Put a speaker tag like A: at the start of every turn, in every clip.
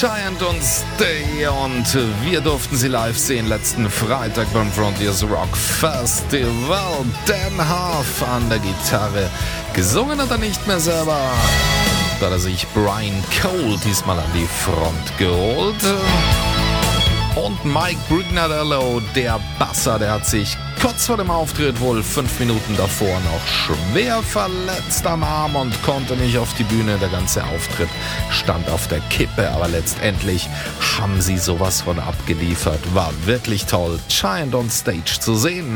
A: Giant und Stay, und wir durften sie live sehen letzten Freitag beim Frontiers Rock Festival. Dan Huff an der Gitarre, gesungen hat er nicht mehr selber, da hat er sich Brian Cole diesmal an die Front geholt. Und Mike Brignadello, der Basser, der hat sich kurz vor dem Auftritt, wohl 5 Minuten davor, noch schwer verletzt am Arm und konnte nicht auf die Bühne. Der ganze Auftritt stand auf der Kippe, aber letztendlich haben sie sowas von abgeliefert. War wirklich toll, Giant on Stage zu sehen.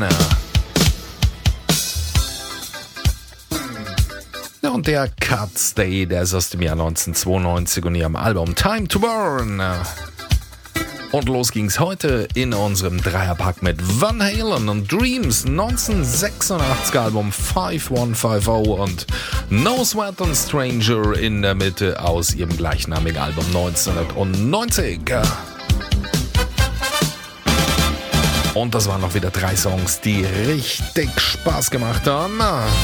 A: Und der Cut Stay, der ist aus dem Jahr 1992 und ihrem Album Time to Burn. Und los ging's heute in unserem Dreierpack mit Van Halen und Dreams, 1986 Album 5150 und No Sweat on Stranger in der Mitte aus ihrem gleichnamigen Album 1990. Und das waren noch wieder 3 Songs, die richtig Spaß gemacht haben.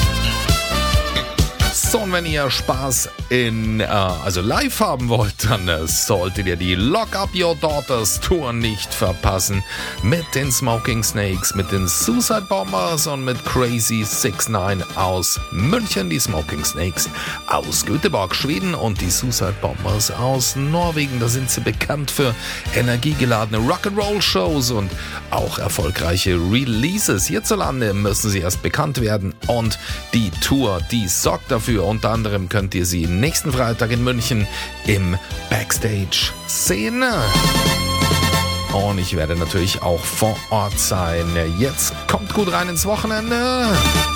A: So, und wenn ihr Spaß live haben wollt, dann solltet ihr die Lock Up Your Daughters Tour nicht verpassen. Mit den Smoking Snakes, mit den Suicide Bombers und mit Crazy 69 aus München. Die Smoking Snakes aus Göteborg, Schweden, und die Suicide Bombers aus Norwegen. Da sind sie bekannt für energiegeladene Rock'n'Roll-Shows und auch erfolgreiche Releases. Hierzulande müssen sie erst bekannt werden, und die Tour, die sorgt dafür. Unter anderem könnt ihr sie nächsten Freitag in München im Backstage sehen. Und ich werde natürlich auch vor Ort sein. Jetzt kommt gut rein ins Wochenende.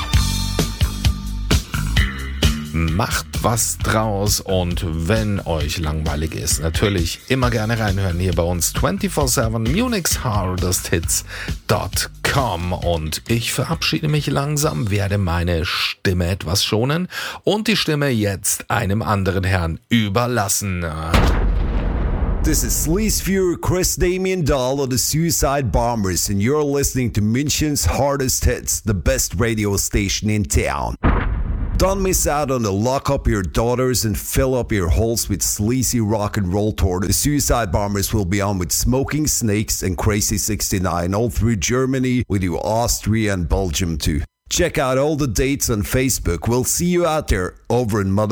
A: Macht was draus, und wenn euch langweilig ist, natürlich immer gerne reinhören hier bei uns 24/7 Munich's Hardest Hits.com. Und ich verabschiede mich langsam, werde meine Stimme etwas schonen und die Stimme jetzt einem anderen Herrn überlassen.
B: This is Sleazeviewer Chris Damien Dahl of the Suicide Bombers, and you're listening to München's Hardest Hits, the best radio station in town. Don't miss out on the Lock Up Your Daughters and Fill Up Your Holes with Sleazy Rock and Roll tour. The Suicide Bombers will be on with Smoking Snakes and Crazy 69 all through Germany, with you Austria and Belgium too. Check out all the dates on Facebook. We'll see you out there over in Mother